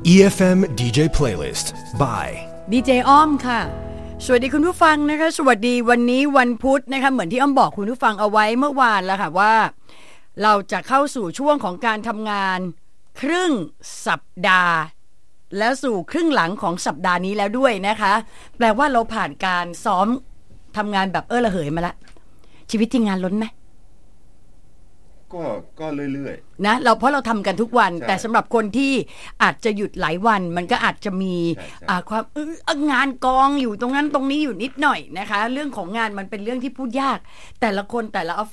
EFM DJ Playlist by ดีเจอ้อมค่ะสวัสดีคุณผู้ฟังนะคะสวัสดีวันนี้วันพุธนะคะเหมือนที่อ้อมบอกคุณผู้ฟังเอาไว้เมื่อวานแล้วค่ะว่าเราจะเข้าสู่ช่วงของการทำงานครึ่งสัปดาห์แล้วสู่ครึ่งหลังของสัปดาห์นี้แล้วด้วยนะคะแปลว่าเราผ่านการซ้อมทำงานแบบระเหยมาแล้วชีวิตทีมงานล้นไหมก็เรื่อยๆนะเพราะเราทำกันทุกวันแต่สำหรับคนที่อาจจะหยุดหลายวันมันก็อาจจะมีความงานกองอยู่ตรงนั้นตรงนี้อยู่นิดหน่อยนะคะเรื่องของงานมันเป็นเรื่องที่พูดยากแต่ละคนแต่ละออฟ